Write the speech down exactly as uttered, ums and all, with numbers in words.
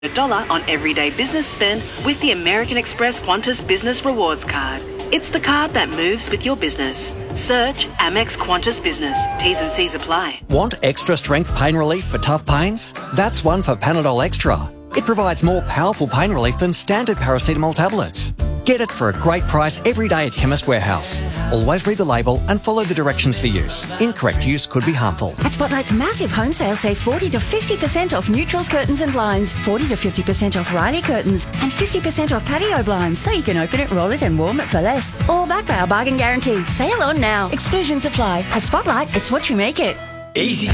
a dollar on everyday business spend with the American Express Qantas Business Rewards Card. It's the card that moves with your business. Search Amex Qantas Business. T's and C's apply. Want extra strength pain relief for tough pains? That's one for Panadol Extra. It provides more powerful pain relief than standard paracetamol tablets. Get it for a great price every day at Chemist Warehouse. Always read the label and follow the directions for use. Incorrect use could be harmful. At Spotlight's massive home sale, save forty to fifty percent off neutrals, curtains and blinds, forty to fifty percent off Riley curtains, and fifty percent off patio blinds, so you can open it, roll it and warm it for less. All backed by our bargain guarantee. Sale on now. Exclusions apply. At Spotlight, it's what you make it. Easy